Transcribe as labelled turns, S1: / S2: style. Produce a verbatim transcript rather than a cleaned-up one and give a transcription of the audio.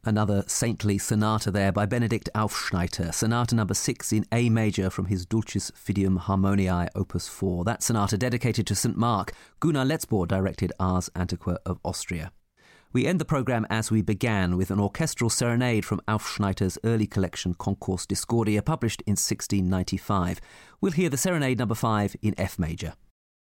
S1: Another saintly sonata there by Benedikt Aufschneiter, sonata number six in A major from his Dulcis Fidium Harmoniae opus four. That sonata dedicated to Saint Mark. Gunnar Letzbohr directed Ars Antiqua of Austria. We end the programme as we began with an orchestral serenade from Aufschneiter's early collection Concours Discordia, published in sixteen ninety-five. We'll hear the serenade number five in F major.